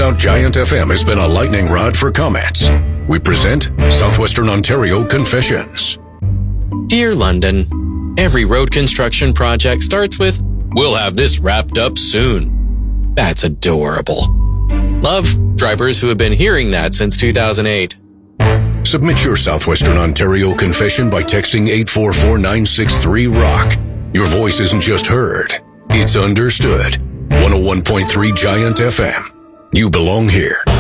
turns out Giant FM has been a lightning rod for comments. We present Southwestern Ontario Confessions. Dear London, every road construction project starts with, "We'll have this wrapped up soon." That's adorable. Love, drivers who have been hearing that since 2008. Submit your Southwestern Ontario confession by texting 844-963-ROCK. Your voice isn't just heard, it's understood. 101.3 Giant FM. You belong here.